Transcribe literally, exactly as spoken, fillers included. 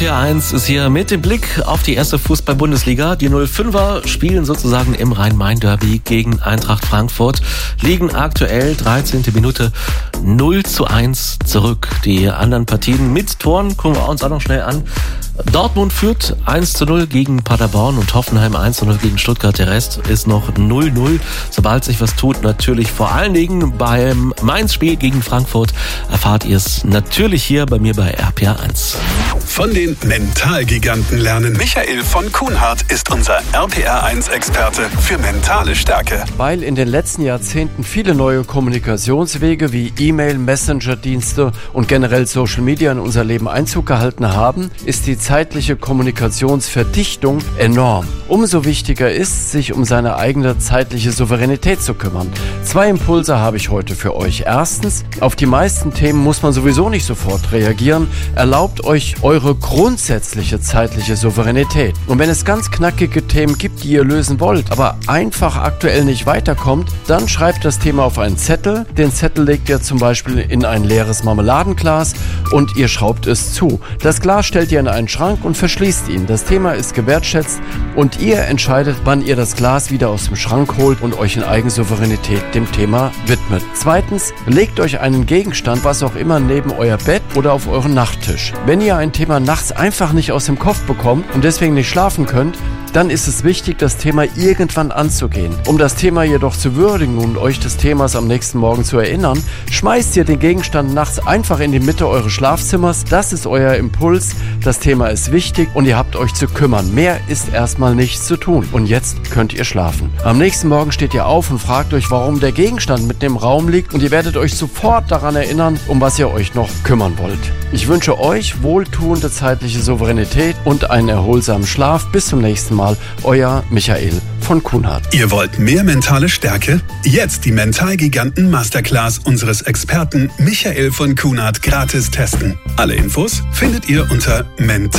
T eins ist hier mit dem Blick auf die erste Fußball-Bundesliga. Die null fünfer spielen sozusagen im Rhein-Main-Derby gegen Eintracht Frankfurt, liegen aktuell dreizehnte Minute null zu eins zurück. Die anderen Partien mit Toren gucken wir uns auch noch schnell an. Dortmund führt eins zu null gegen Paderborn und Hoffenheim eins zu null gegen Stuttgart. Der Rest ist noch null null. Sobald sich was tut, natürlich vor allen Dingen beim Mainz-Spiel gegen Frankfurt, erfahrt ihr es natürlich hier bei mir bei R P R eins. Von den Mentalgiganten lernen. Michael von Kuhnhardt ist unser R P R eins Experte für mentale Stärke. Weil in den letzten Jahrzehnten viele neue Kommunikationswege wie E-Mail, Messenger-Dienste und generell Social Media in unser Leben Einzug gehalten haben, ist die zeitliche Kommunikationsverdichtung enorm. Umso wichtiger ist, sich um seine eigene zeitliche Souveränität zu kümmern. Zwei Impulse habe ich heute für euch. Erstens, auf die meisten Themen muss man sowieso nicht sofort reagieren. Erlaubt euch eure grundsätzliche zeitliche Souveränität. Und wenn es ganz knackige Themen gibt, die ihr lösen wollt, aber einfach aktuell nicht weiterkommt, dann schreibt das Thema auf einen Zettel. Den Zettel legt ihr zum Beispiel in ein leeres Marmeladenglas und ihr schraubt es zu. Das Glas stellt ihr in einen Schrank und verschließt ihn. Das Thema ist gewertschätzt und ihr entscheidet, wann ihr das Glas wieder aus dem Schrank holt und euch in Eigensouveränität dem Thema widmet. Zweitens, legt euch einen Gegenstand, was auch immer, neben euer Bett oder auf euren Nachttisch. Wenn ihr ein Thema nachts einfach nicht aus dem Kopf bekommt und deswegen nicht schlafen könnt, dann ist es wichtig, das Thema irgendwann anzugehen. Um das Thema jedoch zu würdigen und euch des Themas am nächsten Morgen zu erinnern, schmeißt ihr den Gegenstand nachts einfach in die Mitte eures Schlafzimmers. Das ist euer Impuls. Das Thema ist wichtig und ihr habt euch zu kümmern. Mehr ist erstmal nichts zu tun. Und jetzt könnt ihr schlafen. Am nächsten Morgen steht ihr auf und fragt euch, warum der Gegenstand mitten im Raum liegt und ihr werdet euch sofort daran erinnern, um was ihr euch noch kümmern wollt. Ich wünsche euch wohltuende zeitliche Souveränität und einen erholsamen Schlaf. Bis zum nächsten Mal. Euer Michael von Kuhnhardt. Ihr wollt mehr mentale Stärke? Jetzt die Mentalgiganten Masterclass unseres Experten Michael von Kuhnhardt gratis testen. Alle Infos findet ihr unter mental